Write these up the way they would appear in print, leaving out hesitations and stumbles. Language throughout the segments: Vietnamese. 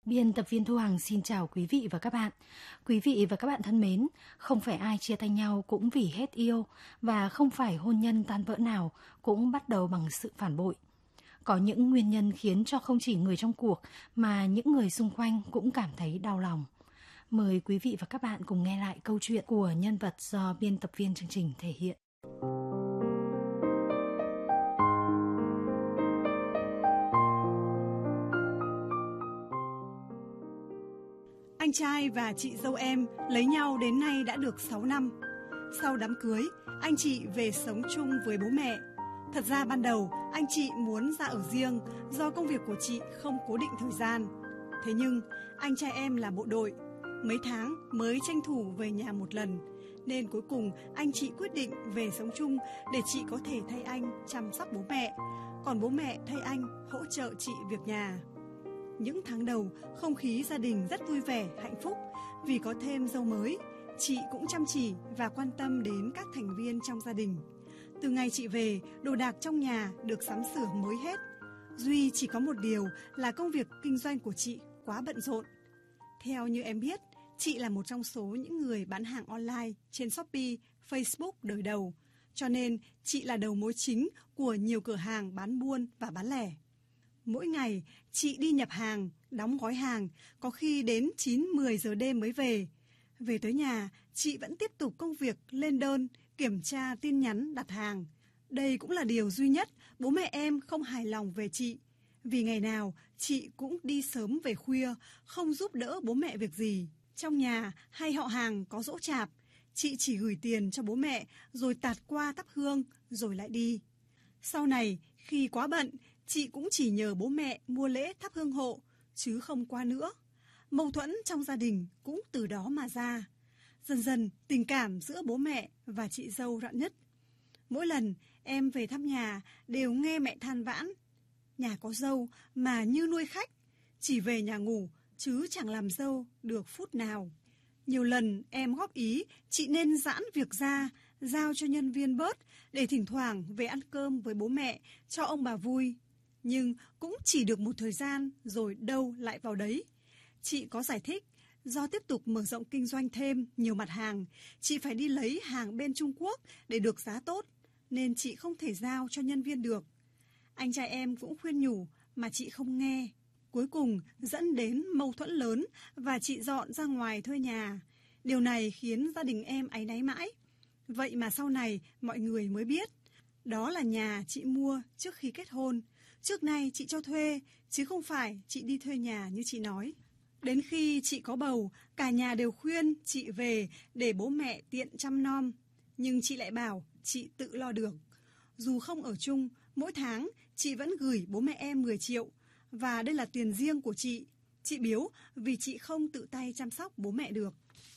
Biên tập viên Thu Hằng xin chào quý vị và các bạn. Quý vị và các bạn thân mến, không phải ai chia tay nhau cũng vì hết yêu và không phải hôn nhân tan vỡ nào cũng bắt đầu bằng sự phản bội. Có những nguyên nhân khiến cho không chỉ người trong cuộc mà những người xung quanh cũng cảm thấy đau lòng. Mời quý vị và các bạn cùng nghe lại câu chuyện của nhân vật do biên tập viên chương trình thể hiện. Anh trai và chị dâu em lấy nhau đến nay đã được 6 năm. Sau đám cưới, anh chị về sống chung với bố mẹ. Thật ra ban đầu, anh chị muốn ra ở riêng do công việc của chị không cố định thời gian. Thế nhưng, anh trai em là bộ đội, mấy tháng mới tranh thủ về nhà một lần. Nên cuối cùng, anh chị quyết định về sống chung để chị có thể thay anh chăm sóc bố mẹ. Còn bố mẹ thay anh hỗ trợ chị việc nhà. Những tháng đầu, không khí gia đình rất vui vẻ, hạnh phúc vì có thêm dâu mới. Chị cũng chăm chỉ và quan tâm đến các thành viên trong gia đình. Từ ngày chị về, đồ đạc trong nhà được sắm sửa mới hết. Duy chỉ có một điều là công việc kinh doanh của chị quá bận rộn. Theo như em biết, chị là một trong số những người bán hàng online trên Shopee, Facebook đời đầu. Cho nên, chị là đầu mối chính của nhiều cửa hàng bán buôn và bán lẻ. Mỗi ngày, chị đi nhập hàng, đóng gói hàng, có khi đến 9-10 giờ đêm mới về. Về tới nhà, chị vẫn tiếp tục công việc lên đơn, kiểm tra tin nhắn đặt hàng. Đây cũng là điều duy nhất bố mẹ em không hài lòng về chị. Vì ngày nào, chị cũng đi sớm về khuya, không giúp đỡ bố mẹ việc gì. Trong nhà hay họ hàng có giỗ chạp, chị chỉ gửi tiền cho bố mẹ rồi tạt qua thắp hương rồi lại đi. Sau này, khi quá bận, chị cũng chỉ nhờ bố mẹ mua lễ thắp hương hộ, chứ không qua nữa. Mâu thuẫn trong gia đình cũng từ đó mà ra. Dần dần, tình cảm giữa bố mẹ và chị dâu rạn nứt. Mỗi lần em về thăm nhà đều nghe mẹ than vãn. Nhà có dâu mà như nuôi khách, chỉ về nhà ngủ chứ chẳng làm dâu được phút nào. Nhiều lần em góp ý chị nên giãn việc ra, giao cho nhân viên bớt để thỉnh thoảng về ăn cơm với bố mẹ cho ông bà vui. Nhưng cũng chỉ được một thời gian rồi đâu lại vào đấy. Chị có giải thích, do tiếp tục mở rộng kinh doanh thêm nhiều mặt hàng, chị phải đi lấy hàng bên Trung Quốc để được giá tốt, nên chị không thể giao cho nhân viên được. Anh trai em cũng khuyên nhủ mà chị không nghe. Cuối cùng dẫn đến mâu thuẫn lớn và chị dọn ra ngoài thuê nhà. Điều này khiến gia đình em áy náy mãi. Vậy mà sau này mọi người mới biết, đó là nhà chị mua trước khi kết hôn. Trước nay chị cho thuê, chứ không phải chị đi thuê nhà như chị nói. Đến khi chị có bầu, cả nhà đều khuyên chị về để bố mẹ tiện chăm nom. Nhưng chị lại bảo chị tự lo được. Dù không ở chung, mỗi tháng chị vẫn gửi bố mẹ em 10 triệu. Và đây là tiền riêng của chị. Chị biếu vì chị không tự tay chăm sóc bố mẹ được.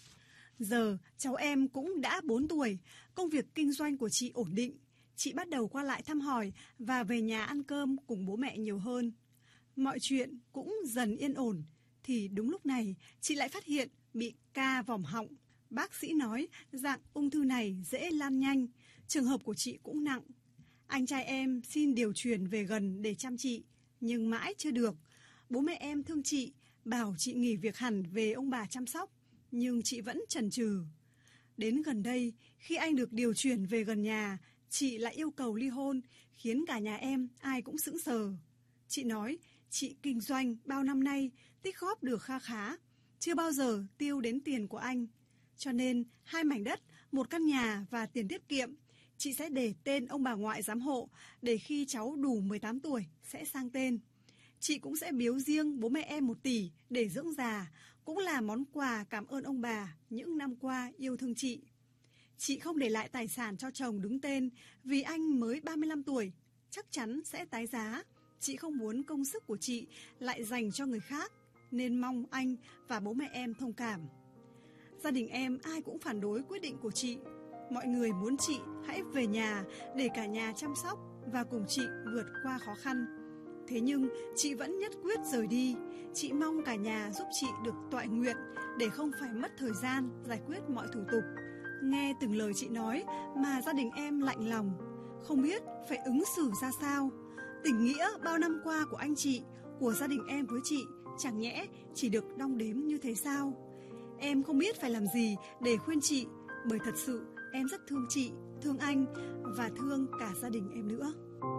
Giờ cháu em cũng đã 4 tuổi, công việc kinh doanh của chị ổn định. Chị bắt đầu qua lại thăm hỏi và về nhà ăn cơm cùng bố mẹ nhiều hơn. Mọi chuyện cũng dần yên ổn. Thì đúng lúc này, chị lại phát hiện bị ca vòm họng. Bác sĩ nói dạng ung thư này dễ lan nhanh, trường hợp của chị cũng nặng. Anh trai em xin điều chuyển về gần để chăm chị, nhưng mãi chưa được. Bố mẹ em thương chị, bảo chị nghỉ việc hẳn về ông bà chăm sóc, nhưng chị vẫn chần chừ. Đến gần đây, khi anh được điều chuyển về gần nhà, chị lại yêu cầu ly hôn, khiến cả nhà em ai cũng sững sờ. Chị nói, chị kinh doanh bao năm nay, tích góp được kha khá, chưa bao giờ tiêu đến tiền của anh. Cho nên, 2 mảnh đất, 1 căn nhà và tiền tiết kiệm, chị sẽ để tên ông bà ngoại giám hộ, để khi cháu đủ 18 tuổi sẽ sang tên. Chị cũng sẽ biếu riêng bố mẹ em 1 tỷ để dưỡng già, cũng là món quà cảm ơn ông bà những năm qua yêu thương chị. Chị không để lại tài sản cho chồng đứng tên vì anh mới 35 tuổi, chắc chắn sẽ tái giá. Chị không muốn công sức của chị lại dành cho người khác, nên mong anh và bố mẹ em thông cảm. Gia đình em ai cũng phản đối quyết định của chị. Mọi người muốn chị hãy về nhà để cả nhà chăm sóc và cùng chị vượt qua khó khăn. Thế nhưng chị vẫn nhất quyết rời đi. Chị mong cả nhà giúp chị được toại nguyện để không phải mất thời gian giải quyết mọi thủ tục. Nghe từng lời chị nói mà gia đình em lạnh lòng, không biết phải ứng xử ra sao. Tình nghĩa bao năm qua của anh chị, của gia đình em với chị chẳng nhẽ chỉ được đong đếm như thế sao? Em không biết phải làm gì để khuyên chị, bởi thật sự em rất thương chị, thương anh và thương cả gia đình em nữa.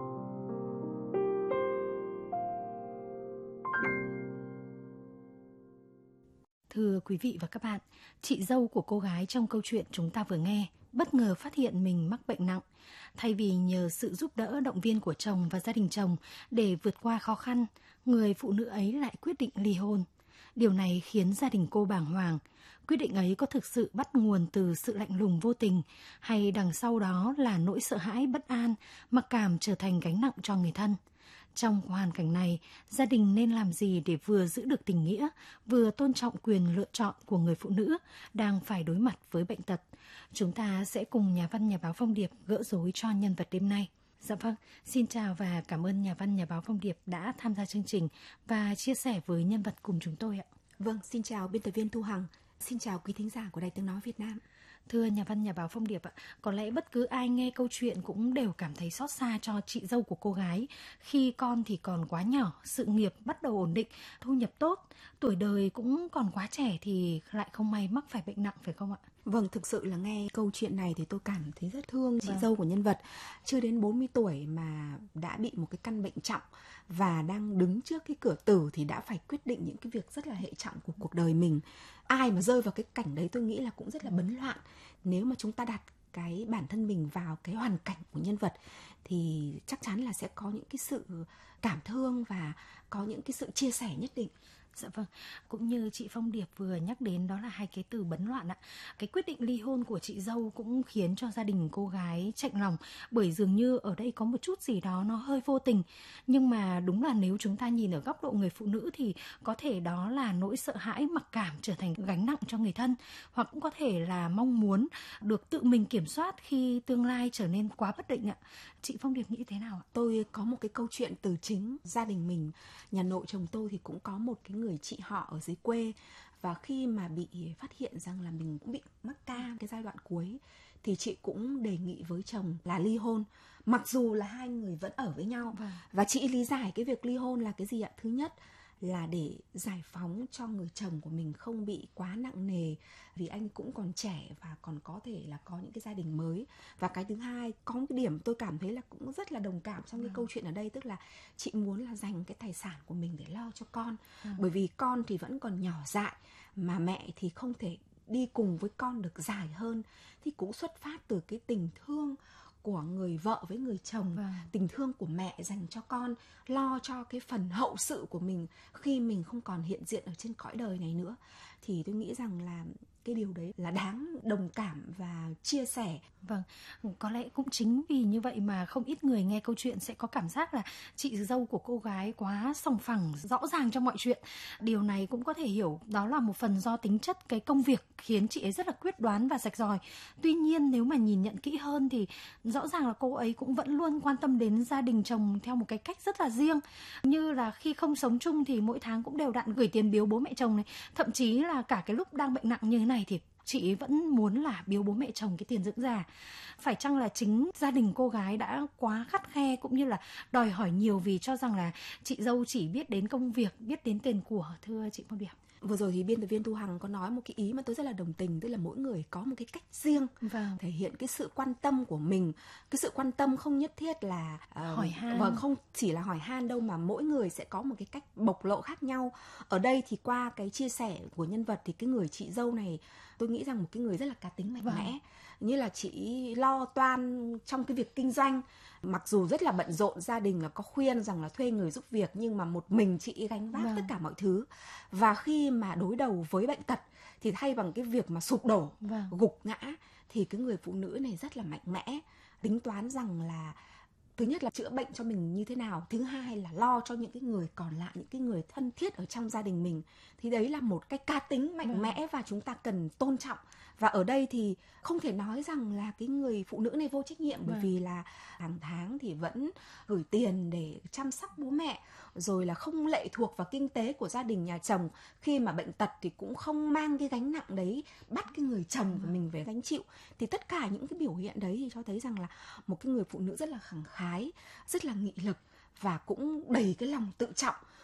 Thưa quý vị và các bạn, chị dâu của cô gái trong câu chuyện chúng ta vừa nghe bất ngờ phát hiện mình mắc bệnh nặng. Thay vì nhờ sự giúp đỡ động viên của chồng và gia đình chồng để vượt qua khó khăn, người phụ nữ ấy lại quyết định ly hôn. Điều này khiến gia đình cô bàng hoàng. Quyết định ấy có thực sự bắt nguồn từ sự lạnh lùng vô tình, hay đằng sau đó là nỗi sợ hãi bất an, mặc cảm trở thành gánh nặng cho người thân? Trong hoàn cảnh này, gia đình nên làm gì để vừa giữ được tình nghĩa, vừa tôn trọng quyền lựa chọn của người phụ nữ đang phải đối mặt với bệnh tật? Chúng ta sẽ cùng nhà văn nhà báo Phong Điệp gỡ rối cho nhân vật đêm nay. Dạ vâng, xin chào và cảm ơn nhà văn nhà báo Phong Điệp đã tham gia chương trình và chia sẻ với nhân vật cùng chúng tôi ạ. Vâng, xin chào biên tập viên Thu Hằng, xin chào quý thính giả của Đài Tiếng Nói Việt Nam. Thưa nhà văn nhà báo Phong Điệp ạ, có lẽ bất cứ ai nghe câu chuyện cũng đều cảm thấy xót xa cho chị dâu của cô gái. Khi con thì còn quá nhỏ, sự nghiệp bắt đầu ổn định, thu nhập tốt, tuổi đời cũng còn quá trẻ thì lại không may mắc phải bệnh nặng, phải không ạ? Vâng, thực sự là nghe câu chuyện này thì tôi cảm thấy rất thương chị dâu của nhân vật. Chưa đến 40 tuổi mà đã bị một cái căn bệnh trọng và đang đứng trước cái cửa tử thì đã phải quyết định những cái việc rất là hệ trọng của cuộc đời mình. Ai mà rơi vào cái cảnh đấy tôi nghĩ là cũng rất là bấn loạn. Nếu mà chúng ta đặt cái bản thân mình vào cái hoàn cảnh của nhân vật thì chắc chắn là sẽ có những cái sự cảm thương và có những cái sự chia sẻ nhất định. Dạ vâng, cũng như chị Phong Điệp vừa nhắc đến đó là hai cái từ bấn loạn ạ. Cái quyết định ly hôn của chị dâu cũng khiến cho gia đình cô gái chạnh lòng, bởi dường như ở đây có một chút gì đó nó hơi vô tình. Nhưng mà đúng là nếu chúng ta nhìn ở góc độ người phụ nữ thì có thể đó là nỗi sợ hãi mặc cảm trở thành gánh nặng cho người thân, hoặc cũng có thể là mong muốn được tự mình kiểm soát khi tương lai trở nên quá bất định ạ. Chị Phong Điệp nghĩ thế nào ạ? Tôi có một cái câu chuyện từ chính gia đình mình. Nhà nội chồng tôi thì cũng có một cái người chị họ ở dưới quê, và khi mà bị phát hiện rằng là mình cũng bị mắc ca cái giai đoạn cuối thì chị cũng đề nghị với chồng là ly hôn, mặc dù là hai người vẫn ở với nhau. Và chị lý giải cái việc ly hôn là cái gì ạ? Thứ nhất là để giải phóng cho người chồng của mình không bị quá nặng nề, vì anh cũng còn trẻ và còn có thể là có những cái gia đình mới. Và cái thứ hai, có một cái điểm tôi cảm thấy là cũng rất là đồng cảm trong cái câu chuyện ở đây, tức là chị muốn là dành cái tài sản của mình để lo cho con. Bởi vì con thì vẫn còn nhỏ dại, mà mẹ thì không thể đi cùng với con được dài hơn. Thì cũng xuất phát từ cái tình thương của người vợ với người chồng, tình thương của mẹ dành cho con, lo cho cái phần hậu sự của mình khi mình không còn hiện diện ở trên cõi đời này nữa. Thì tôi nghĩ rằng là cái điều đấy là đáng đồng cảm và chia sẻ. Vâng, có lẽ cũng chính vì như vậy mà không ít người nghe câu chuyện sẽ có cảm giác là chị dâu của cô gái quá sòng phẳng, rõ ràng trong mọi chuyện. Điều này cũng có thể hiểu đó là một phần do tính chất cái công việc khiến chị ấy rất là quyết đoán và rạch ròi. Tuy nhiên nếu mà nhìn nhận kỹ hơn thì rõ ràng là cô ấy cũng vẫn luôn quan tâm đến gia đình chồng theo một cái cách rất là riêng. Như là khi không sống chung thì mỗi tháng cũng đều đặn gửi tiền biếu bố mẹ chồng này. Thậm chí là cả cái lúc đang bệnh nặng như thế này thì chị vẫn muốn là biếu bố mẹ chồng cái tiền dưỡng già. Phải chăng là chính gia đình cô gái đã quá khắt khe cũng như là đòi hỏi nhiều vì cho rằng là chị dâu chỉ biết đến công việc, biết đến tiền của, thưa chị Phong Điệp? Vừa rồi thì biên tập viên Thu Hằng có nói một cái ý mà tôi rất là đồng tình, tức là mỗi người có một cái cách riêng thể hiện cái sự quan tâm của mình. Cái sự quan tâm không nhất thiết là hỏi han. Vâng, không chỉ là hỏi han đâu, mà mỗi người sẽ có một cái cách bộc lộ khác nhau. Ở đây thì qua cái chia sẻ của nhân vật thì cái người chị dâu này tôi nghĩ rằng một cái người rất là cá tính mạnh mẽ. Như là chị lo toan trong cái việc kinh doanh, mặc dù rất là bận rộn, gia đình là có khuyên rằng là thuê người giúp việc, nhưng mà một mình chị gánh vác tất cả mọi thứ. Và khi mà đối đầu với bệnh tật thì thay bằng cái việc mà sụp đổ, gục ngã, thì cái người phụ nữ này rất là mạnh mẽ, tính toán rằng là thứ nhất là chữa bệnh cho mình như thế nào, thứ hai là lo cho những cái người còn lại, những cái người thân thiết ở trong gia đình mình. Thì đấy là một cái cá tính mạnh mẽ và chúng ta cần tôn trọng. Và ở đây thì không thể nói rằng là cái người phụ nữ này vô trách nhiệm, bởi vì là hàng tháng thì vẫn gửi tiền để chăm sóc bố mẹ, rồi là không lệ thuộc vào kinh tế của gia đình nhà chồng. Khi mà bệnh tật thì cũng không mang cái gánh nặng đấy, bắt cái người chồng của mình phải gánh chịu. Thì tất cả những cái biểu hiện đấy thì cho thấy rằng là một cái người phụ nữ rất là khẳng khái, rất là nghị lực và cũng đầy cái lòng tự trọng.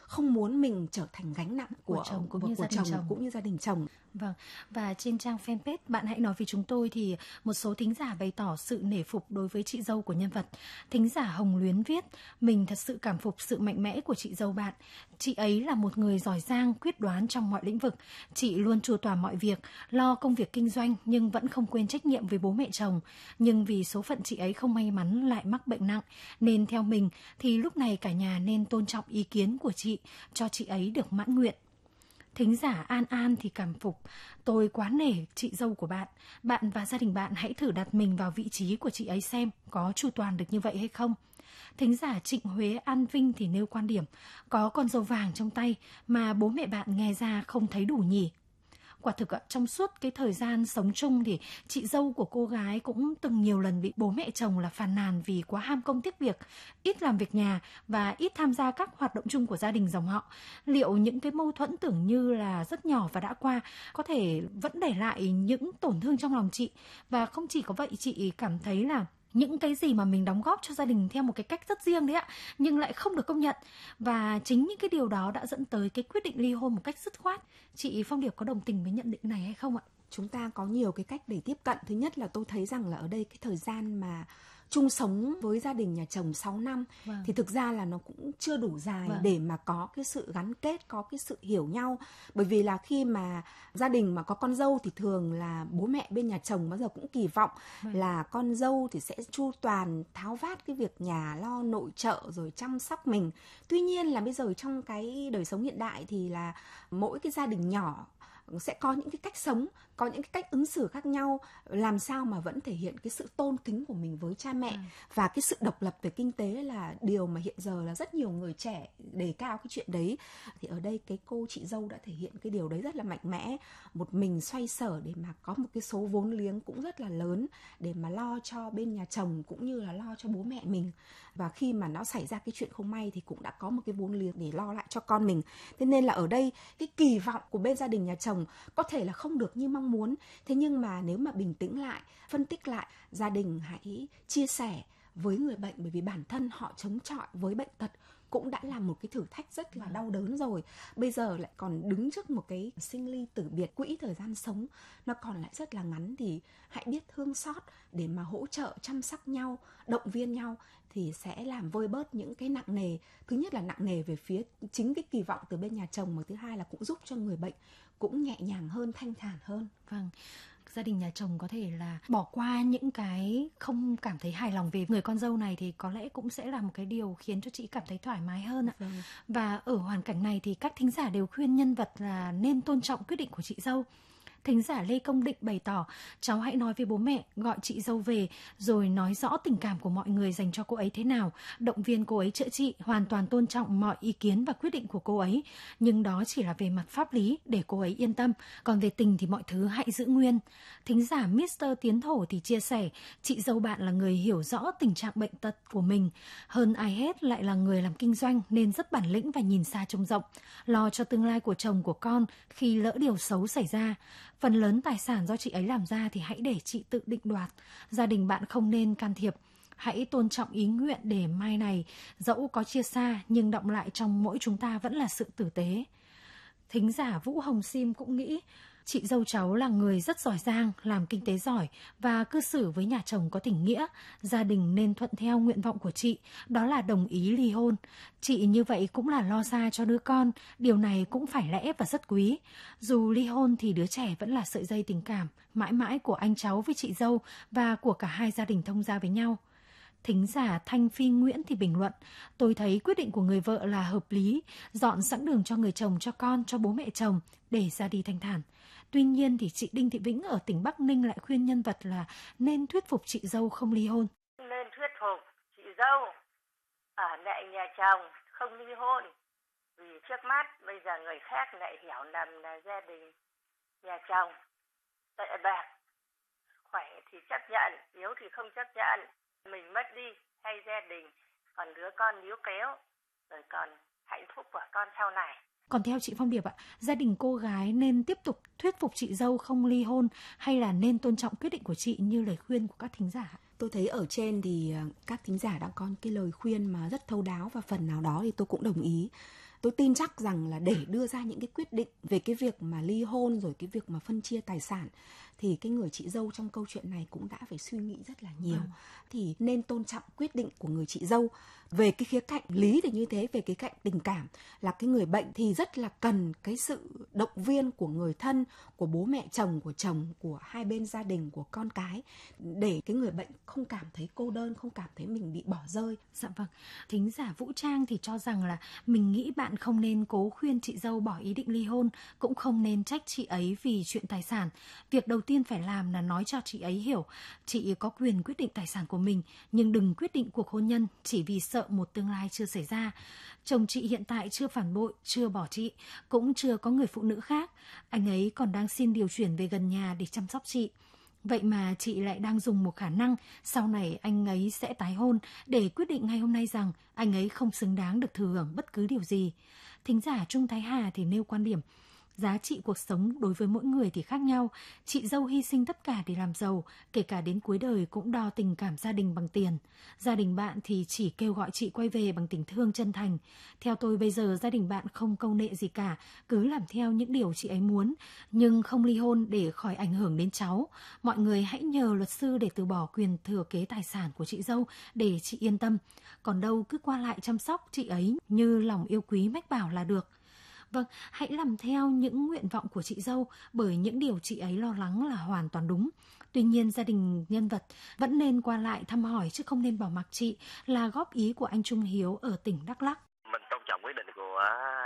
không muốn mình trở thành gánh nặng của chồng cũng như của gia đình chồng cũng như gia đình chồng. Vâng, và trên trang fanpage Bạn Hãy Nói Với Chúng Tôi thì một số thính giả bày tỏ sự nể phục đối với chị dâu của nhân vật. Thính giả Hồng Luyến viết, mình thật sự cảm phục sự mạnh mẽ của chị dâu bạn. Chị ấy là một người giỏi giang, quyết đoán trong mọi lĩnh vực. Chị luôn chu toàn mọi việc, lo công việc kinh doanh nhưng vẫn không quên trách nhiệm với bố mẹ chồng. Nhưng vì số phận chị ấy không may mắn lại mắc bệnh nặng, nên theo mình thì lúc này cả nhà nên tôn trọng ý kiến của chị, cho chị ấy được mãn nguyện. Thính giả An An thì cảm phục, tôi quá nể chị dâu của bạn. Bạn và gia đình bạn hãy thử đặt mình vào vị trí của chị ấy xem có chu toàn được như vậy hay không. Thính giả Trịnh Huế An Vinh thì nêu quan điểm, có con dâu vàng trong tay mà bố mẹ bạn nghe ra không thấy đủ nhỉ. Quả thực trong suốt cái thời gian sống chung thì chị dâu của cô gái cũng từng nhiều lần bị bố mẹ chồng là phàn nàn vì quá ham công tiếc việc, ít làm việc nhà và ít tham gia các hoạt động chung của gia đình dòng họ. Liệu những cái mâu thuẫn tưởng như là rất nhỏ và đã qua có thể vẫn để lại những tổn thương trong lòng chị. Và không chỉ có vậy, chị cảm thấy là những cái gì mà mình đóng góp cho gia đình theo một cái cách rất riêng đấy ạ, nhưng lại không được công nhận. Và chính những cái điều đó đã dẫn tới cái quyết định ly hôn một cách dứt khoát. Chị Phong Điệp có đồng tình với nhận định này hay không ạ? Chúng ta có nhiều cái cách để tiếp cận. Thứ nhất là tôi thấy rằng là ở đây cái thời gian mà chung sống với gia đình nhà chồng 6 năm thì thực ra là nó cũng chưa đủ dài để mà có cái sự gắn kết, có cái sự hiểu nhau. Bởi vì là khi mà gia đình mà có con dâu thì thường là bố mẹ bên nhà chồng bao giờ cũng kỳ vọng là con dâu thì sẽ chu toàn, tháo vát cái việc nhà, lo nội trợ rồi chăm sóc mình. Tuy nhiên là bây giờ trong cái đời sống hiện đại thì là mỗi cái gia đình nhỏ sẽ có những cái cách sống, có những cái cách ứng xử khác nhau, làm sao mà vẫn thể hiện cái sự tôn kính của mình với cha mẹ. Và cái sự độc lập về kinh tế là điều mà hiện giờ là rất nhiều người trẻ đề cao cái chuyện đấy. Thì ở đây cái cô chị dâu đã thể hiện cái điều đấy rất là mạnh mẽ, một mình xoay sở để mà có một cái số vốn liếng cũng rất là lớn để mà lo cho bên nhà chồng cũng như là lo cho bố mẹ mình. Và khi mà nó xảy ra cái chuyện không may thì cũng đã có một cái vốn liếng để lo lại cho con mình. Thế nên là ở đây cái kỳ vọng của bên gia đình nhà chồng có thể là không được như mong muốn. Thế nhưng mà nếu mà bình tĩnh lại, phân tích lại, gia đình hãy chia sẻ với người bệnh, bởi vì bản thân họ chống chọi với bệnh tật cũng đã là một cái thử thách rất là đau đớn rồi. Bây giờ lại còn đứng trước một cái sinh ly tử biệt, quỹ thời gian sống nó còn lại rất là ngắn, thì hãy biết thương xót để mà hỗ trợ, chăm sóc nhau, động viên nhau thì sẽ làm vơi bớt những cái nặng nề. Thứ nhất là nặng nề về phía chính cái kỳ vọng từ bên nhà chồng, mà thứ hai là cũng giúp cho người bệnh cũng nhẹ nhàng hơn, thanh thản hơn. Vâng. Gia đình nhà chồng có thể là bỏ qua những cái không cảm thấy hài lòng về người con dâu này thì có lẽ cũng sẽ là một cái điều khiến cho chị cảm thấy thoải mái hơn ạ. Và ở hoàn cảnh này thì các thính giả đều khuyên nhân vật là nên tôn trọng quyết định của chị dâu. Thính giả Lê Công Định bày tỏ, cháu hãy nói với bố mẹ, gọi chị dâu về, rồi nói rõ tình cảm của mọi người dành cho cô ấy thế nào, động viên cô ấy chữa trị, hoàn toàn tôn trọng mọi ý kiến và quyết định của cô ấy. Nhưng đó chỉ là về mặt pháp lý để cô ấy yên tâm, còn về tình thì mọi thứ hãy giữ nguyên. Thính giả Mr. Tiến Thổ thì chia sẻ, chị dâu bạn là người hiểu rõ tình trạng bệnh tật của mình, hơn ai hết lại là người làm kinh doanh nên rất bản lĩnh và nhìn xa trông rộng, lo cho tương lai của chồng của con khi lỡ điều xấu xảy ra. Phần lớn tài sản do chị ấy làm ra thì hãy để chị tự định đoạt. Gia đình bạn không nên can thiệp. Hãy tôn trọng ý nguyện để mai này, dẫu có chia xa nhưng đọng lại trong mỗi chúng ta vẫn là sự tử tế. Thính giả Vũ Hồng Sim cũng nghĩ, chị dâu cháu là người rất giỏi giang, làm kinh tế giỏi và cư xử với nhà chồng có tình nghĩa. Gia đình nên thuận theo nguyện vọng của chị, đó là đồng ý ly hôn. Chị như vậy cũng là lo xa cho đứa con, điều này cũng phải lẽ và rất quý. Dù ly hôn thì đứa trẻ vẫn là sợi dây tình cảm mãi mãi của anh cháu với chị dâu và của cả hai gia đình thông gia với nhau. Thính giả Thanh Phi Nguyễn thì bình luận, tôi thấy quyết định của người vợ là hợp lý, dọn sẵn đường cho người chồng, cho con, cho bố mẹ chồng để ra đi thanh thản. Tuy nhiên thì chị Đinh Thị Vĩnh ở tỉnh Bắc Ninh lại khuyên nhân vật là nên thuyết phục chị dâu không ly hôn. Nên thuyết phục chị dâu ở lại nhà chồng không ly hôn, vì trước mắt bây giờ người khác lại hiểu lầm là gia đình nhà chồng tệ bạc, khỏe thì chấp nhận, yếu thì không chấp nhận. Mình mất đi hay gia đình còn đứa con níu kéo, rồi còn hạnh phúc của con sau này. Còn theo chị Phong Điệp ạ, gia đình cô gái nên tiếp tục thuyết phục chị dâu không ly hôn hay là nên tôn trọng quyết định của chị như lời khuyên của các thính giả? Tôi thấy ở trên thì các thính giả đã có cái lời khuyên mà rất thấu đáo và phần nào đó thì tôi cũng đồng ý. Tôi tin chắc rằng là để đưa ra những cái quyết định về cái việc mà ly hôn rồi cái việc mà phân chia tài sản thì cái người chị dâu trong câu chuyện này cũng đã phải suy nghĩ rất là nhiều. Thì nên tôn trọng quyết định của người chị dâu. Về cái khía cạnh lý thì như thế, về cái cạnh tình cảm là cái người bệnh thì rất là cần cái sự động viên của người thân, của bố mẹ chồng, của hai bên gia đình, của con cái, để cái người bệnh không cảm thấy cô đơn, không cảm thấy mình bị bỏ rơi. Dạ vâng. Thính giả Vũ Trang thì cho rằng là mình nghĩ bạn không nên cố khuyên chị dâu bỏ ý định ly hôn, cũng không nên trách chị ấy vì chuyện tài sản. Việc đầu tiên phải làm là nói cho chị ấy hiểu chị có quyền quyết định tài sản của mình, nhưng đừng quyết định cuộc hôn nhân chỉ vì sợ một tương lai chưa xảy ra. Chồng chị hiện tại chưa phản bội, chưa bỏ chị, cũng chưa có người phụ nữ khác. Anh ấy còn đang xin điều chuyển về gần nhà để chăm sóc chị. Vậy mà chị lại đang dùng một khả năng sau này anh ấy sẽ tái hôn để quyết định ngay hôm nay rằng anh ấy không xứng đáng được thừa hưởng bất cứ điều gì. Thính giả Trung Thái Hà thì nêu quan điểm: giá trị cuộc sống đối với mỗi người thì khác nhau. Chị dâu hy sinh tất cả để làm giàu, kể cả đến cuối đời cũng đo tình cảm gia đình bằng tiền. Gia đình bạn thì chỉ kêu gọi chị quay về bằng tình thương chân thành. Theo tôi bây giờ gia đình bạn không câu nệ gì cả, cứ làm theo những điều chị ấy muốn, nhưng không ly hôn để khỏi ảnh hưởng đến cháu. Mọi người hãy nhờ luật sư để từ bỏ quyền thừa kế tài sản của chị dâu để chị yên tâm. Còn đâu cứ qua lại chăm sóc chị ấy như lòng yêu quý mách bảo là được. Vâng, hãy làm theo những nguyện vọng của chị dâu, bởi những điều chị ấy lo lắng là hoàn toàn đúng. Tuy nhiên, gia đình nhân vật vẫn nên qua lại thăm hỏi chứ không nên bỏ mặc chị, là góp ý của anh Trung Hiếu ở tỉnh Đắk Lắk. Mình tôn trọng quyết định của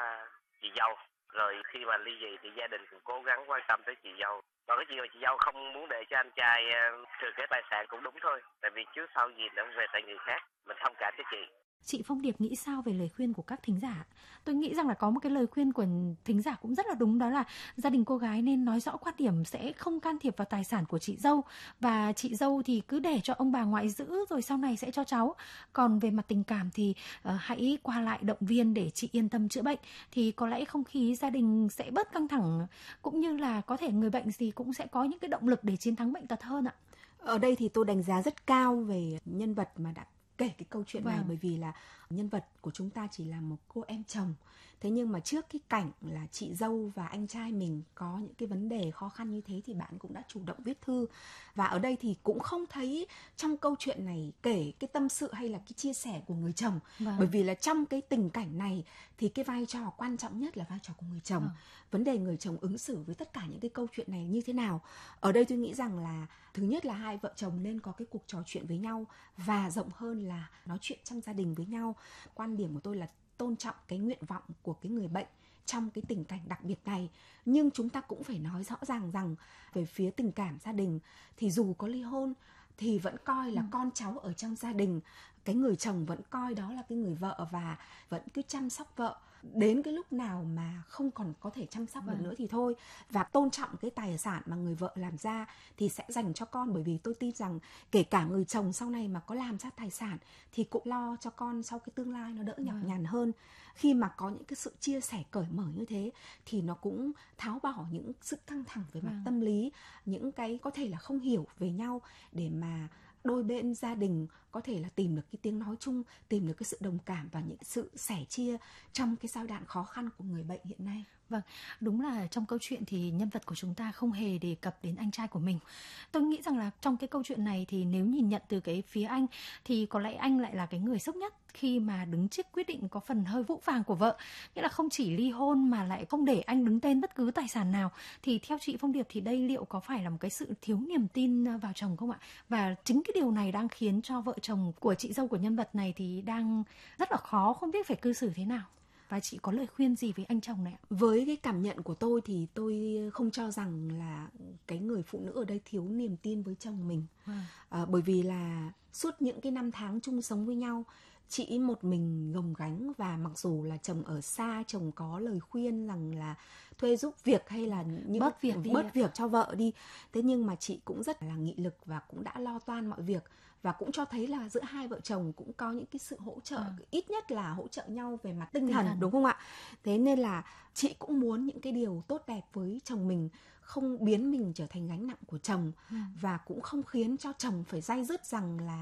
chị dâu. Rồi khi mà ly dị thì gia đình cũng cố gắng quan tâm tới chị dâu. Còn cái chuyện mà chị dâu không muốn để cho anh trai thừa kế tài sản cũng đúng thôi. Tại vì trước sau gì nó về tay người khác. Mình thông cảm cho chị. Chị Phong Điệp nghĩ sao về lời khuyên của các thính giả? Tôi nghĩ rằng là có một cái lời khuyên của thính giả cũng rất là đúng, đó là gia đình cô gái nên nói rõ quan điểm sẽ không can thiệp vào tài sản của chị dâu, và chị dâu thì cứ để cho ông bà ngoại giữ rồi sau này sẽ cho cháu. Còn về mặt tình cảm thì hãy qua lại động viên để chị yên tâm chữa bệnh, thì có lẽ không khí gia đình sẽ bớt căng thẳng, cũng như là có thể người bệnh gì cũng sẽ có những cái động lực để chiến thắng bệnh tật hơn ạ. Ở đây thì tôi đánh giá rất cao về nhân vật mà đã kể cái câu chuyện này, Vâng. bởi vì là nhân vật của chúng ta chỉ là một cô em chồng. Thế nhưng mà trước cái cảnh là chị dâu và anh trai mình có những cái vấn đề khó khăn như thế thì bạn cũng đã chủ động viết thư. Và ở đây thì cũng không thấy trong câu chuyện này kể cái tâm sự hay là cái chia sẻ của người chồng. Vâng. Bởi vì là trong cái tình cảnh này thì cái vai trò quan trọng nhất là vai trò của người chồng. Vâng. Vấn đề người chồng ứng xử với tất cả những cái câu chuyện này như thế nào. Ở đây tôi nghĩ rằng là thứ nhất là hai vợ chồng nên có cái cuộc trò chuyện với nhau, và rộng hơn là nói chuyện trong gia đình với nhau. Quan điểm của tôi là tôn trọng cái nguyện vọng của cái người bệnh trong cái tình cảnh đặc biệt này. Nhưng chúng ta cũng phải nói rõ ràng rằng về phía tình cảm gia đình thì dù có ly hôn thì vẫn coi là con cháu ở trong gia đình. Cái người chồng vẫn coi đó là cái người vợ và vẫn cứ chăm sóc vợ. Đến cái lúc nào mà không còn có thể chăm sóc được nữa thì thôi. Và tôn trọng cái tài sản mà người vợ làm ra thì sẽ dành cho con. Bởi vì tôi tin rằng kể cả người chồng sau này mà có làm ra tài sản thì cũng lo cho con sau cái tương lai nó đỡ nhọc nhằn hơn. Khi mà có những cái sự chia sẻ cởi mở như thế thì nó cũng tháo bỏ những sự căng thẳng về mặt tâm lý, những cái có thể là không hiểu về nhau, để mà đôi bên gia đình có thể là tìm được cái tiếng nói chung, tìm được cái sự đồng cảm và những sự sẻ chia trong cái giai đoạn khó khăn của người bệnh hiện nay. Vâng, đúng là trong câu chuyện thì nhân vật của chúng ta không hề đề cập đến anh trai của mình. Tôi nghĩ rằng là trong cái câu chuyện này thì nếu nhìn nhận từ cái phía anh thì có lẽ anh lại là cái người sốc nhất khi mà đứng trước quyết định có phần hơi phũ phàng của vợ. Nghĩa là không chỉ ly hôn mà lại không để anh đứng tên bất cứ tài sản nào. Thì theo chị Phong Điệp thì đây liệu có phải là một cái sự thiếu niềm tin vào chồng không ạ? Và chính cái điều này đang khiến cho vợ chồng của chị dâu của nhân vật này thì đang rất là khó, không biết phải cư xử thế nào. Và chị có lời khuyên gì với anh chồng này ạ? Với cái cảm nhận của tôi thì tôi không cho rằng là cái người phụ nữ ở đây thiếu niềm tin với chồng mình. Bởi vì là suốt những cái năm tháng chung sống với nhau, chị một mình gồng gánh, và mặc dù là chồng ở xa, chồng có lời khuyên rằng là thuê giúp việc hay là những bớt việc cho vợ đi. Thế nhưng mà chị cũng rất là nghị lực và cũng đã lo toan mọi việc. Và cũng cho thấy là giữa hai vợ chồng cũng có những cái sự hỗ trợ, ít nhất là hỗ trợ nhau về mặt tinh thần, đúng không ạ? Thế nên là chị cũng muốn những cái điều tốt đẹp với chồng mình, không biến mình trở thành gánh nặng của chồng, và cũng không khiến cho chồng phải day dứt rằng là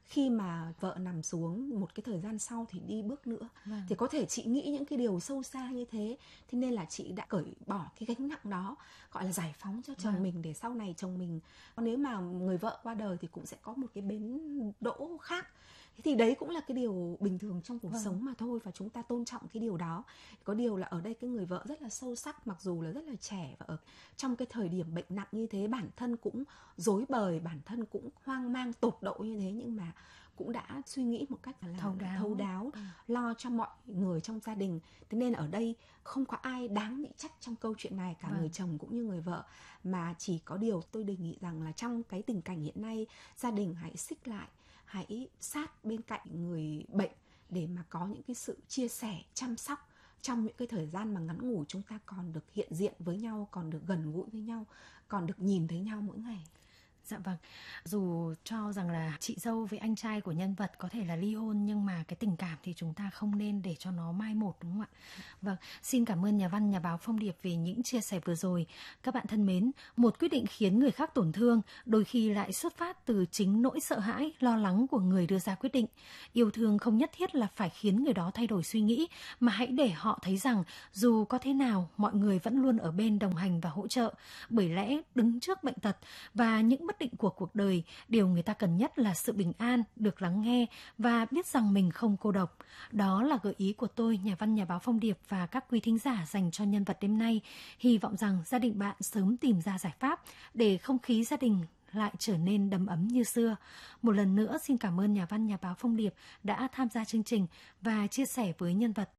khi mà vợ nằm xuống một cái thời gian sau thì đi bước nữa. Thì có thể chị nghĩ những cái điều sâu xa như thế, thế nên là chị đã cởi bỏ cái gánh nặng đó, gọi là giải phóng cho chồng mình, để sau này chồng mình nếu mà người vợ qua đời thì cũng sẽ có một cái bến đỗ khác. Thì đấy cũng là cái điều bình thường trong cuộc sống mà thôi, và chúng ta tôn trọng cái điều đó. Có điều là ở đây cái người vợ rất là sâu sắc, mặc dù là rất là trẻ, và ở trong cái thời điểm bệnh nặng như thế, bản thân cũng rối bời, bản thân cũng hoang mang tột độ như thế, nhưng mà cũng đã suy nghĩ một cách là thấu đáo, lo cho mọi người trong gia đình. Thế nên ở đây không có ai đáng bị trách trong câu chuyện này, cả người chồng cũng như người vợ. Mà chỉ có điều tôi đề nghị rằng là trong cái tình cảnh hiện nay, gia đình hãy xích lại, hãy sát bên cạnh người bệnh để mà có những cái sự chia sẻ, chăm sóc trong những cái thời gian mà ngắn ngủi, chúng ta còn được hiện diện với nhau, còn được gần gũi với nhau, còn được nhìn thấy nhau mỗi ngày. Dạ vâng, dù cho rằng là chị dâu với anh trai của nhân vật có thể là ly hôn, nhưng mà cái tình cảm thì chúng ta không nên để cho nó mai một, đúng không ạ? Vâng, xin cảm ơn nhà văn, nhà báo Phong Điệp vì những chia sẻ vừa rồi. Các bạn thân mến, một quyết định khiến người khác tổn thương đôi khi lại xuất phát từ chính nỗi sợ hãi, lo lắng của người đưa ra quyết định. Yêu thương không nhất thiết là phải khiến người đó thay đổi suy nghĩ, mà hãy để họ thấy rằng dù có thế nào, mọi người vẫn luôn ở bên đồng hành và hỗ trợ. Bởi lẽ đứng trước bệnh tật và những bất định của cuộc đời, điều người ta cần nhất là sự bình an, được lắng nghe và biết rằng mình không cô độc. Đó là gợi ý của tôi, nhà văn, nhà báo Phong Điệp và các quý thính giả dành cho nhân vật đêm nay. Hy vọng rằng gia đình bạn sớm tìm ra giải pháp để không khí gia đình lại trở nên đầm ấm như xưa. Một lần nữa xin cảm ơn nhà văn, nhà báo Phong Điệp đã tham gia chương trình và chia sẻ với nhân vật.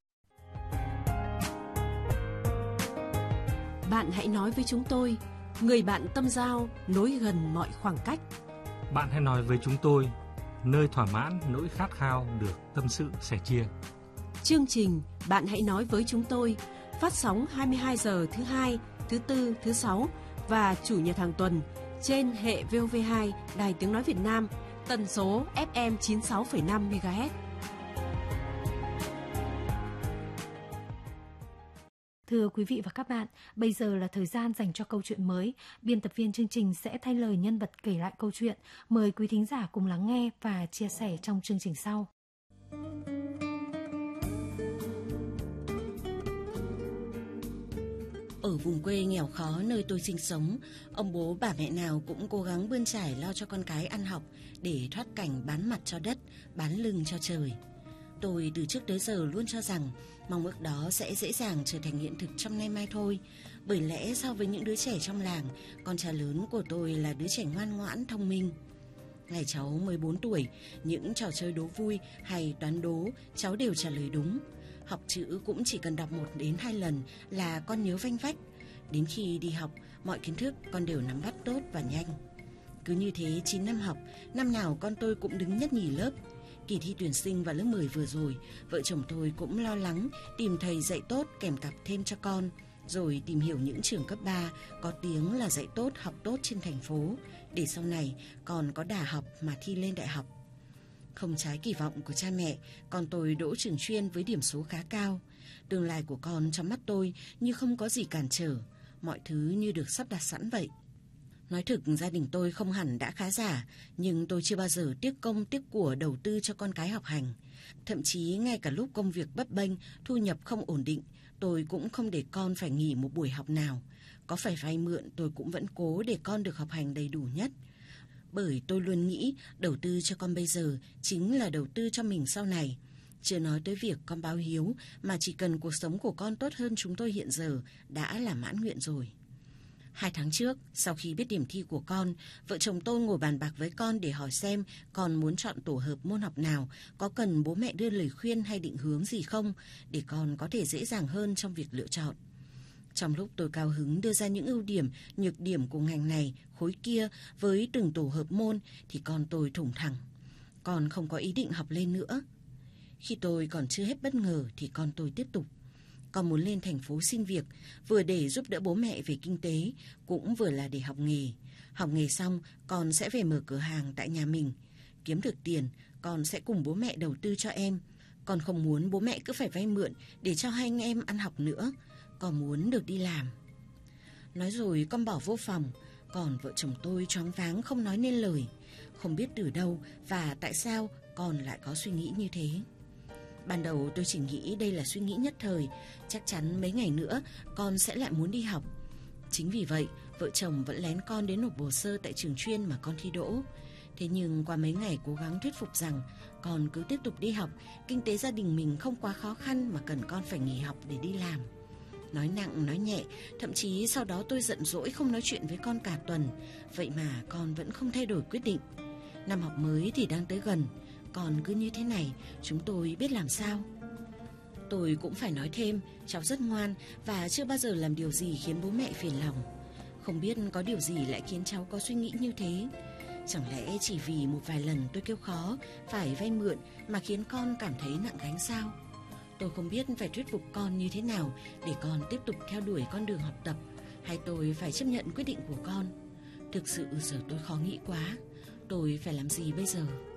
Bạn hãy nói với chúng tôi, người bạn tâm giao, nối gần mọi khoảng cách. Bạn hãy nói với chúng tôi, nơi thỏa mãn nỗi khát khao được tâm sự sẻ chia. Chương trình Bạn hãy nói với chúng tôi phát sóng 22 giờ thứ Hai, thứ Tư, thứ Sáu và Chủ nhật hàng tuần trên hệ VOV2 Đài Tiếng Nói Việt Nam, tần số FM 96,5 MHz. Thưa quý vị và các bạn, bây giờ là thời gian dành cho câu chuyện mới. Biên tập viên chương trình sẽ thay lời nhân vật kể lại câu chuyện. Mời quý thính giả cùng lắng nghe và chia sẻ trong chương trình sau. Ở vùng quê nghèo khó nơi tôi sinh sống, ông bố bà mẹ nào cũng cố gắng bươn trải lo cho con cái ăn học để thoát cảnh bán mặt cho đất, bán lưng cho trời. Tôi từ trước tới giờ luôn cho rằng mong ước đó sẽ dễ dàng trở thành hiện thực trong nay mai thôi. Bởi lẽ so với những đứa trẻ trong làng, con trai lớn của tôi là đứa trẻ ngoan ngoãn, thông minh. Ngày cháu 14 tuổi, những trò chơi đố vui hay toán đố cháu đều trả lời đúng. Học chữ cũng chỉ cần đọc 1 đến 2 lần là con nhớ vanh vách. Đến khi đi học, mọi kiến thức con đều nắm bắt tốt và nhanh. Cứ như thế 9 năm học, năm nào con tôi cũng đứng nhất nhì lớp. Kỳ thi tuyển sinh vào lớp 10 vừa rồi, vợ chồng tôi cũng lo lắng tìm thầy dạy tốt kèm cặp thêm cho con, rồi tìm hiểu những trường cấp 3 có tiếng là dạy tốt, học tốt trên thành phố, để sau này còn có đà học mà thi lên đại học. Không trái kỳ vọng của cha mẹ, con tôi đỗ trường chuyên với điểm số khá cao. Tương lai của con trong mắt tôi như không có gì cản trở, mọi thứ như được sắp đặt sẵn vậy. Nói thực, gia đình tôi không hẳn đã khá giả, nhưng tôi chưa bao giờ tiếc công tiếc của đầu tư cho con cái học hành. Thậm chí ngay cả lúc công việc bấp bênh, thu nhập không ổn định, tôi cũng không để con phải nghỉ một buổi học nào. Có phải vay mượn tôi cũng vẫn cố để con được học hành đầy đủ nhất. Bởi tôi luôn nghĩ đầu tư cho con bây giờ chính là đầu tư cho mình sau này. Chưa nói tới việc con báo hiếu, mà chỉ cần cuộc sống của con tốt hơn chúng tôi hiện giờ đã là mãn nguyện rồi. 2 tháng trước, sau khi biết điểm thi của con, vợ chồng tôi ngồi bàn bạc với con để hỏi xem con muốn chọn tổ hợp môn học nào, có cần bố mẹ đưa lời khuyên hay định hướng gì không, để con có thể dễ dàng hơn trong việc lựa chọn. Trong lúc tôi cao hứng đưa ra những ưu điểm, nhược điểm của ngành này, khối kia với từng tổ hợp môn, thì con tôi thủng thẳng. Con không có ý định học lên nữa. Khi tôi còn chưa hết bất ngờ thì con tôi tiếp tục. Con muốn lên thành phố xin việc, vừa để giúp đỡ bố mẹ về kinh tế, cũng vừa là để học nghề. Học nghề xong, con sẽ về mở cửa hàng tại nhà mình. Kiếm được tiền, con sẽ cùng bố mẹ đầu tư cho em. Con không muốn bố mẹ cứ phải vay mượn để cho hai anh em ăn học nữa. Con muốn được đi làm. Nói rồi con bỏ vô phòng. Còn vợ chồng tôi choáng váng không nói nên lời, không biết từ đâu và tại sao con lại có suy nghĩ như thế. Ban đầu tôi chỉ nghĩ đây là suy nghĩ nhất thời, chắc chắn mấy ngày nữa con sẽ lại muốn đi học. Chính vì vậy, vợ chồng vẫn lén con đến nộp hồ sơ tại trường chuyên mà con thi đỗ. Thế nhưng qua mấy ngày cố gắng thuyết phục rằng con cứ tiếp tục đi học, kinh tế gia đình mình không quá khó khăn mà cần con phải nghỉ học để đi làm. Nói nặng nói nhẹ, thậm chí sau đó tôi giận dỗi không nói chuyện với con cả tuần. Vậy mà con vẫn không thay đổi quyết định. Năm học mới thì đang tới gần, còn cứ như thế này chúng tôi biết làm sao. Tôi cũng phải nói thêm, cháu rất ngoan và chưa bao giờ làm điều gì khiến bố mẹ phiền lòng. Không biết có điều gì lại khiến cháu có suy nghĩ như thế. Chẳng lẽ chỉ vì một vài lần tôi kêu khó phải vay mượn mà khiến con cảm thấy nặng gánh sao? Tôi không biết phải thuyết phục con như thế nào để con tiếp tục theo đuổi con đường học tập, hay tôi phải chấp nhận quyết định của con. Thực sự giờ tôi khó nghĩ quá. Tôi phải làm gì bây giờ?